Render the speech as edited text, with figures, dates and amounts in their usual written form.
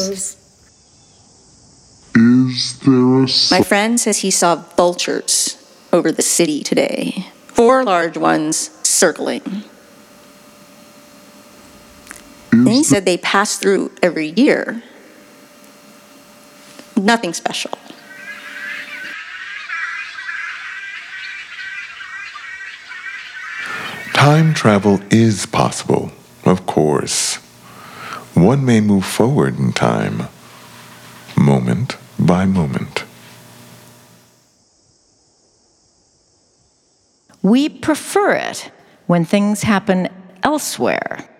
suppose. Is there a My friend says he saw vultures over the city today. 4 large ones circling. And he said they pass through every year. Nothing special. Time travel is possible, of course. One may move forward in time, moment by moment. We prefer it when things happen elsewhere.